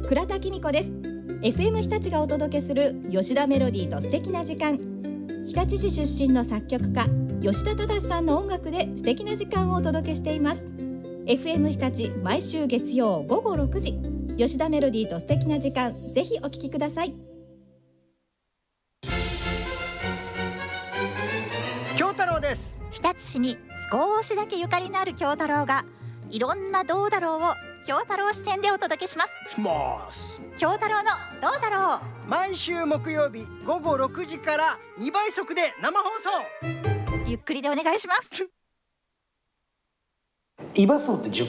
倉田紀美子です。 FM 日立がお届けする吉田メロディーと素敵な時間。日立市出身の作曲家吉田忠さんの音楽で素敵な時間をお届けしています。 FM 日立毎週月曜午後6時、吉田メロディーと素敵な時間、ぜひお聞きください。 京太郎です。 日立市に少しだけゆかりのある京太郎がいろんなどうだろうを京太郎視点でお届けします。京太郎のどうだろう、 毎週木曜日午後6時から2倍速で生放送。 ゆっくりでお願いします。 イバソーって10